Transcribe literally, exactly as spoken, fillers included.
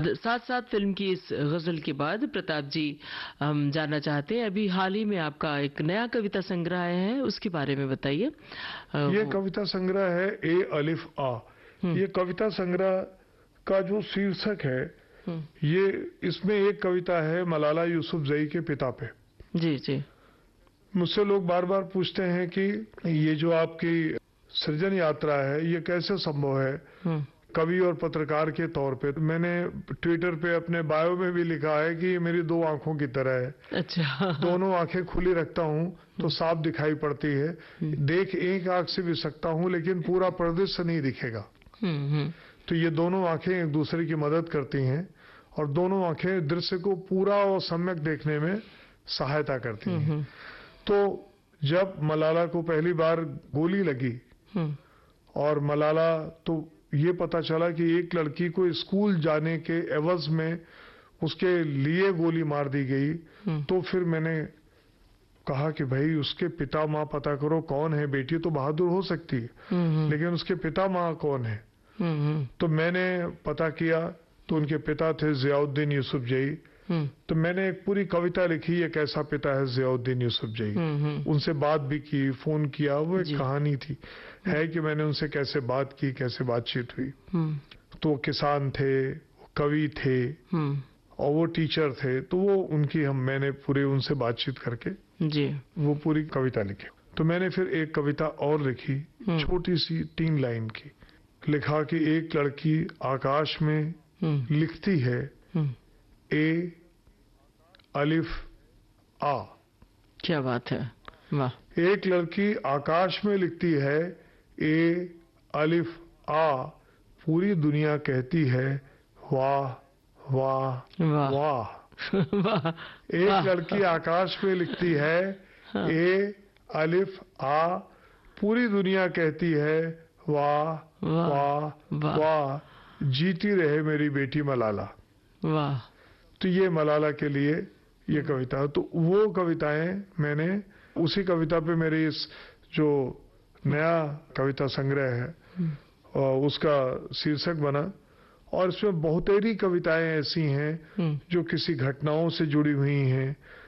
साथ साथ फिल्म की इस गजल के बाद प्रताप जी हम जानना चाहते हैं, अभी हाल ही में आपका एक नया कविता संग्रह है, उसके बारे में बताइए। ये कविता संग्रह है ए अलिफ आ। ये कविता संग्रह का जो शीर्षक है, ये इसमें एक कविता है मलाला यूसुफजई के पिता पे। जी जी। मुझसे लोग बार बार पूछते हैं कि ये जो आपकी सृजन यात्रा है ये कैसे संभव है कवि और पत्रकार के तौर पे। मैंने ट्विटर पे अपने बायो में भी लिखा है कि ये मेरी दो आंखों की तरह है। अच्छा। दोनों आंखें खुली रखता हूँ तो साफ दिखाई पड़ती है, देख एक आंख से भी सकता हूँ लेकिन पूरा परिदृश्य नहीं दिखेगा। तो ये दोनों आंखें एक दूसरे की मदद करती हैं और दोनों आंखें दृश्य को पूरा और सम्यक देखने में सहायता करती हैं। तो जब मलाला को पहली बार गोली लगी और मलाला तो ये पता चला कि एक लड़की को स्कूल जाने के एवज में उसके लिए गोली मार दी गई, तो फिर मैंने कहा कि भाई उसके पिता माँ पता करो कौन है। बेटी तो बहादुर हो सकती है लेकिन उसके पिता माँ कौन है। तो मैंने पता किया तो उनके पिता थे जियाउद्दीन यूसुफजई। तो मैंने एक पूरी कविता लिखी, ये कैसा पिता है जियाउद्दीन यूसुफजई। उनसे बात भी की, फोन किया, वो एक कहानी थी है कि मैंने उनसे कैसे बात की, कैसे बातचीत हुई। तो वो किसान थे, कवि थे और वो टीचर थे। तो वो उनकी हम मैंने पूरे उनसे बातचीत करके जी वो पूरी कविता लिखी। तो मैंने फिर एक कविता और लिखी, छोटी सी तीन लाइन की। लिखा कि एक लड़की आकाश में लिखती है ए अलिफ आ। क्या बात है, वाह। एक लड़की आकाश में लिखती है ए अलिफ आ, पूरी दुनिया कहती है वाह वाह वाह वाह। एक लड़की आकाश में लिखती है ए अलिफ आ, पूरी दुनिया कहती है वाह वाह वाह, जीती रहे मेरी बेटी मलाला। वाह। तो ये मलाला के लिए ये कविता है। तो वो कविताएं मैंने उसी कविता पे मेरे इस जो नया कविता संग्रह है और उसका शीर्षक बना। और इसमें बहुतेरी कविताएं ऐसी हैं जो किसी घटनाओं से जुड़ी हुई हैं,